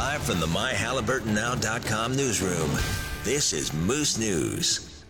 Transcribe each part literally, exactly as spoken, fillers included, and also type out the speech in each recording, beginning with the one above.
Live from the my halliburton now dot com newsroom, this is Moose News.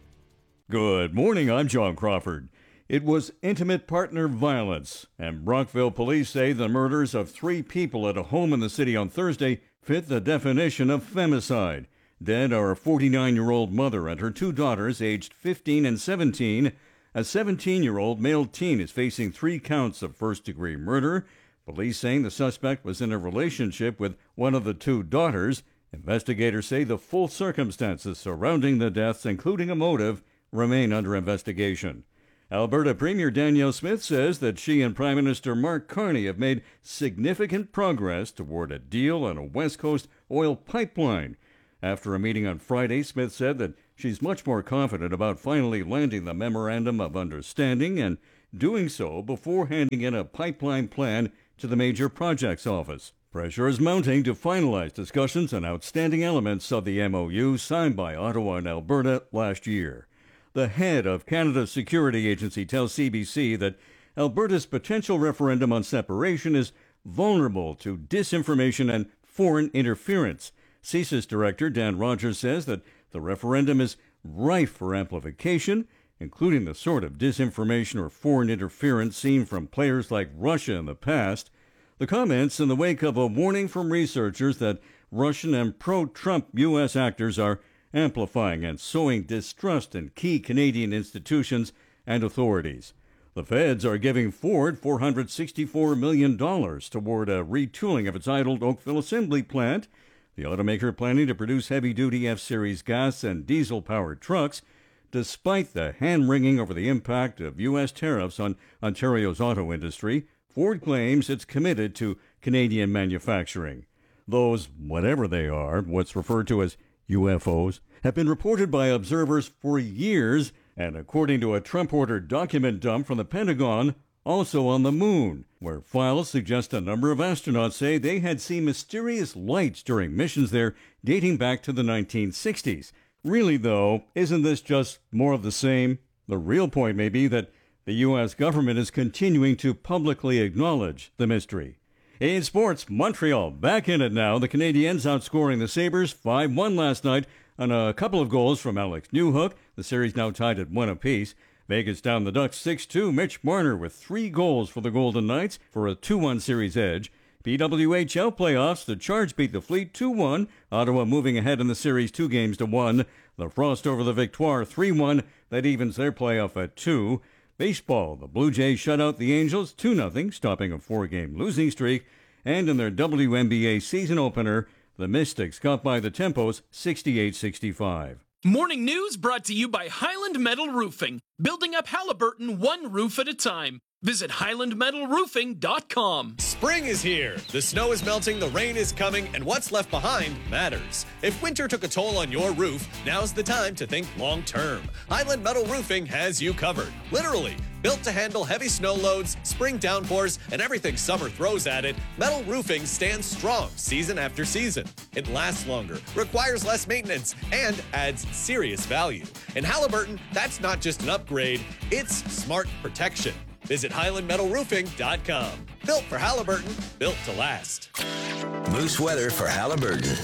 Good morning, I'm John Crawford. It was intimate partner violence, and Brockville police say the murders of three people at a home in the city on Thursday fit the definition of femicide. Dead are a forty-nine-year-old mother and her two daughters, aged fifteen and seventeen. A seventeen-year-old male teen is facing three counts of first-degree murder. Police saying the suspect was in a relationship with one of the two daughters. Investigators say the full circumstances surrounding the deaths, including a motive, remain under investigation. Alberta Premier Danielle Smith says that she and Prime Minister Mark Carney have made significant progress toward a deal on a West Coast oil pipeline. After a meeting on Friday, Smith said that she's much more confident about finally landing the Memorandum of Understanding and doing so before handing in a pipeline plan to the Major Projects Office. Pressure is mounting to finalize discussions on outstanding elements of the M O U signed by Ottawa and Alberta last year. The head of Canada's security agency tells C B C that Alberta's potential referendum on separation is vulnerable to disinformation and foreign interference. C S I S Director Dan Rogers says that the referendum is rife for amplification, including the sort of disinformation or foreign interference seen from players like Russia in the past. The comments in the wake of a warning from researchers that Russian and pro-Trump U S actors are amplifying and sowing distrust in key Canadian institutions and authorities. The feds are giving Ford four hundred sixty-four million dollars toward a retooling of its idled Oakville assembly plant. The automaker planning to produce heavy-duty F-Series gas and diesel-powered trucks, despite the hand-wringing over the impact of U S tariffs on Ontario's auto industry. Ford claims it's committed to Canadian manufacturing. Those, whatever they are, what's referred to as U F Os, have been reported by observers for years, and according to a Trump-ordered document dump from the Pentagon, also on the moon, where files suggest a number of astronauts say they had seen mysterious lights during missions there dating back to the nineteen sixties. Really, though, isn't this just more of the same? The real point may be that the U S government is continuing to publicly acknowledge the mystery. In sports, Montreal back in it now. The Canadiens outscoring the Sabres five one last night on a couple of goals from Alex Newhook. The series now tied at one apiece. Vegas down the Ducks six two. Mitch Marner with three goals for the Golden Knights for a two one series edge. P W H L playoffs, the Charge beat the Fleet two one. Ottawa moving ahead in the series two games to one. The Frost over the Victoire three one. That evens their playoff at two. Baseball, the Blue Jays shut out the Angels two nothing, stopping a four-game losing streak. And in their W N B A season opener, the Mystics got by the Tempos sixty-eight sixty-five. Morning news brought to you by Highland Metal Roofing, building up Halliburton one roof at a time. Visit highland metal roofing dot com. Spring is here. The snow is melting, the rain is coming, and what's left behind matters. If winter took a toll on your roof, now's the time to think long-term. Highland Metal Roofing has you covered. Literally. Built to handle heavy snow loads, spring downpours, and everything summer throws at it, metal roofing stands strong season after season. It lasts longer, requires less maintenance, and adds serious value. In Halliburton, that's not just an upgrade, it's smart protection. Visit highland metal roofing dot com. Built for Halliburton, built to last. Moose weather for Halliburton.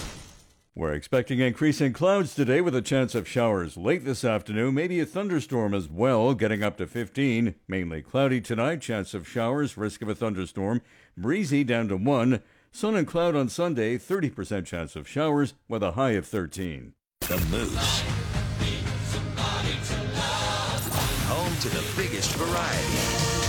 We're expecting increasing clouds today with a chance of showers late this afternoon, maybe a thunderstorm as well, getting up to fifteen. Mainly cloudy tonight, chance of showers, risk of a thunderstorm. Breezy down to one. Sun and cloud on Sunday, thirty percent chance of showers with a high of thirteen. The Moose. Home to the biggest variety.